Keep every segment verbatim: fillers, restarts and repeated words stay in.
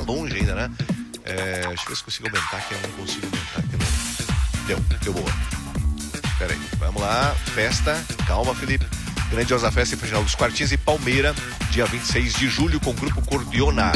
longe ainda, né? É, deixa eu ver se consigo aumentar aqui, eu não consigo aumentar aqui. Não. Deu, deu boa. Pera aí, vamos lá. Festa, calma, Felipe. Grandiosa festa em Festival dos Quartinhos e Palmeira, dia vinte e seis de julho, com o Grupo Cordiona.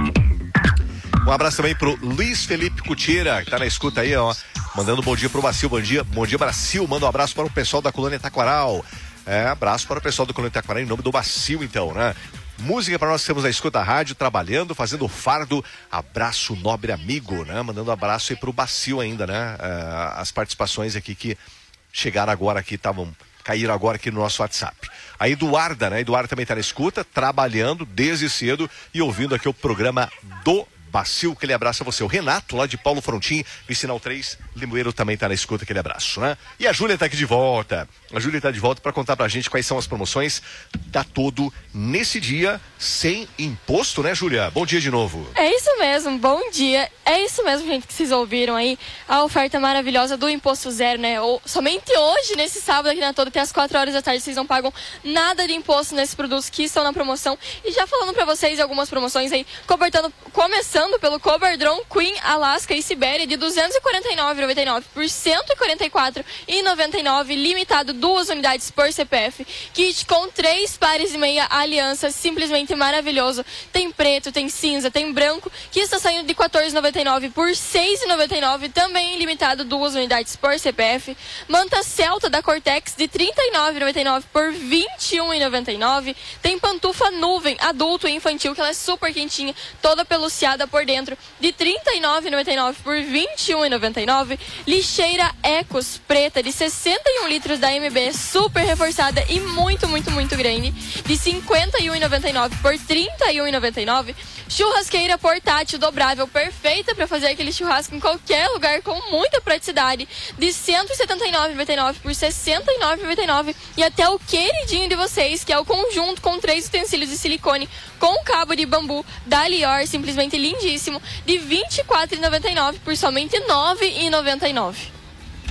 Um abraço também pro Luiz Felipe Cutira, que tá na escuta aí, ó. Mandando um bom dia pro Bacil, bom dia, bom dia Brasil. Manda um abraço para o pessoal da Colônia Taquaral. É, abraço para o pessoal da Colônia Taquaral em nome do Bacil, então, né? Música para nós que temos na escuta da rádio, trabalhando, fazendo o fardo. Abraço, nobre amigo, né? Mandando um abraço aí pro Bacil ainda, né? É, as participações aqui que chegaram agora aqui, estavam... caíram agora aqui no nosso WhatsApp. A Eduarda, né? Eduarda também está na escuta, trabalhando desde cedo e ouvindo aqui o programa do Bacil. Aquele abraço a você. O Renato, lá de Paulo Frontin, Vicinal três, Limoeiro, também está na escuta. Aquele abraço, né? E a Júlia está aqui de volta. A Júlia está de volta para contar pra gente quais são as promoções da Todo nesse dia sem imposto, né, Júlia? Bom dia de novo. É isso mesmo, bom dia. É isso mesmo, gente, que vocês ouviram aí. A oferta maravilhosa do Imposto Zero, né? Ou, somente hoje, nesse sábado aqui na Todo, até as quatro horas da tarde, vocês não pagam nada de imposto nesses produtos que estão na promoção. E já falando pra vocês algumas promoções aí, cobertando, começando pelo Coberdron Queen, Alaska e Sibéria, de duzentos e quarenta e nove reais e noventa e nove centavos por cento e quarenta e quatro reais e noventa e nove centavos, limitado duas unidades por C P F. Kit com três pares e meia aliança, simplesmente maravilhoso. Tem preto, tem cinza, tem branco, que está saindo de quatorze reais e noventa e nove centavos por seis reais e noventa e nove centavos, também limitado duas unidades por C P F. Manta Celta da Cortex de trinta e nove reais e noventa e nove centavos por vinte e um reais e noventa e nove centavos. Tem pantufa nuvem adulto e infantil, que ela é super quentinha, toda peluciada por dentro, de trinta e nove reais e noventa e nove centavos por vinte e um reais e noventa e nove centavos. Lixeira Ecos preta de sessenta e um litros da M B, super reforçada e muito, muito, muito grande, de cinquenta e um reais e noventa e nove centavos por trinta e um reais e noventa e nove centavos. Churrasqueira portátil dobrável, perfeita para fazer aquele churrasco em qualquer lugar, com muita praticidade, de cento e setenta e nove reais e noventa e nove centavos por sessenta e nove reais e noventa e nove centavos. E até o queridinho de vocês, que é o conjunto com três utensílios de silicone com cabo de bambu da Lior, simplesmente lindíssimo, de vinte e quatro reais e noventa e nove centavos por somente nove reais e noventa e nove centavos.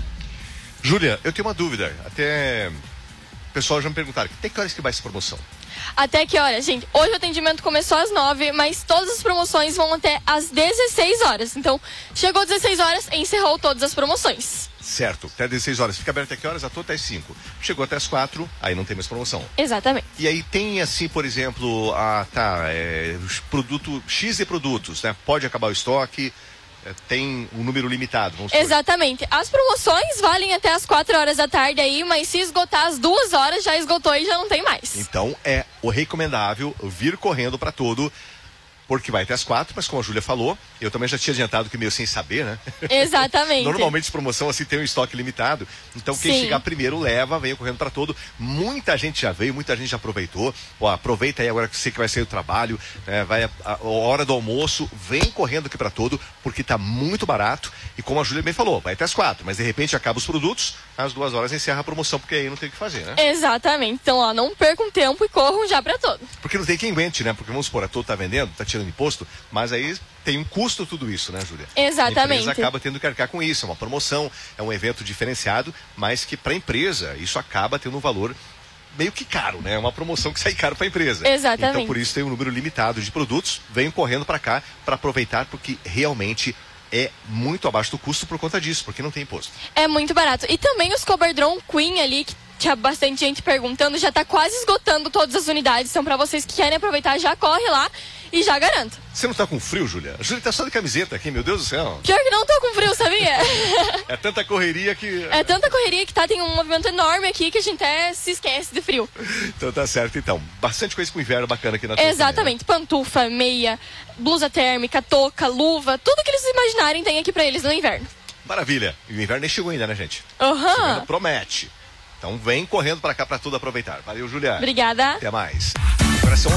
Júlia, eu tenho uma dúvida. Até o pessoal já me perguntaram, até que horas que vai essa promoção? Até que horas, gente? Hoje o atendimento começou às nove, mas todas as promoções vão até às dezesseis horas. Então, chegou às dezesseis horas, encerrou todas as promoções. Certo, até dezesseis horas. Fica aberto até que horas? Até até às cinco. Chegou até às quatro, aí não tem mais promoção. Exatamente. E aí tem assim, por exemplo, ah, tá, é, produto, X de produtos, né? Pode acabar o estoque, é, tem um número limitado, vamos supor. Exatamente. As promoções valem até as quatro horas da tarde aí, mas se esgotar às duas horas, já esgotou e já não tem mais. Então é o recomendável vir correndo para Todo, porque vai até as quatro, mas como a Júlia falou, eu também já tinha adiantado que meio sem saber, né? Exatamente. Normalmente promoção assim tem um estoque limitado, então quem Sim. chegar primeiro leva, vem correndo para Todo. Muita gente já veio, muita gente já aproveitou. Ó, aproveita aí agora que você que vai sair do trabalho, né? Vai a, a, a hora do almoço, vem correndo aqui para Todo, porque tá muito barato. E como a Júlia bem falou, vai até as quatro, mas de repente acaba os produtos, às duas horas encerra a promoção, porque aí não tem o que fazer, né? Exatamente. Então, ó, não percam tempo e corram já para Todo. Porque não tem quem aguente, né? Porque vamos supor, a Todo tá vendendo, tá tirando imposto, mas aí tem um custo tudo isso, né, Júlia? Exatamente. A empresa acaba tendo que arcar com isso, é uma promoção, é um evento diferenciado, mas que para a empresa isso acaba tendo um valor meio que caro, né? É uma promoção que sai caro para a empresa. Exatamente. Então por isso tem um número limitado de produtos, venham correndo para cá para aproveitar, porque realmente é muito abaixo do custo por conta disso, porque não tem imposto. É muito barato. E também os Coberdron Queen ali, que tinha bastante gente perguntando, já tá quase esgotando todas as unidades. Então, para vocês que querem aproveitar, já corre lá e já garanto. Você não tá com frio, Júlia? A Júlia tá só de camiseta aqui, meu Deus do céu. Pior que não tô com frio, sabia? É tanta correria que... É tanta correria que tá, tem um movimento enorme aqui que a gente até se esquece de frio. Então tá certo, então. Bastante coisa pro inverno bacana aqui na Todo. Exatamente. Também, né? Pantufa, meia, blusa térmica, touca, luva, tudo que eles imaginarem tem aqui pra eles no inverno. Maravilha. E o inverno nem chegou ainda, né, gente? Aham. Uhum. Promete. Então vem correndo pra cá pra tudo aproveitar. Valeu, Júlia. Obrigada. Até mais. Agora são